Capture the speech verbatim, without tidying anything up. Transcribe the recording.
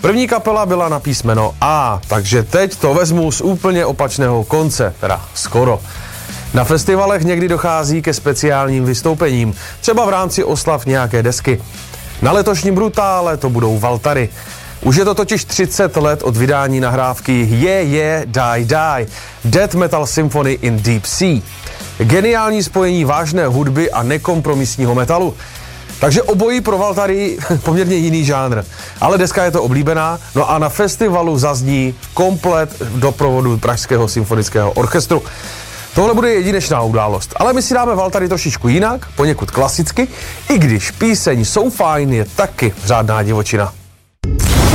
První kapela byla na písmeno A, takže teď to vezmu z úplně opačného konce, teda skoro. Na festivalech někdy dochází ke speciálním vystoupením, třeba v rámci oslav nějaké desky. Na letošním Brutále to budou Valtary. Už je to totiž třicet let od vydání nahrávky Yeah Yeah Die Die, Death Metal Symphony in Deep Sea. Geniální spojení vážné hudby a nekompromisního metalu. Takže obojí pro Valtary poměrně jiný žánr. Ale deska je to oblíbená, no a na festivalu zazní komplet doprovodu Pražského symfonického orchestru. Tohle bude jedinečná událost, ale my si dáme Valtary trošičku jinak, poněkud klasicky, i když píseň So Fine je taky řádná divočina.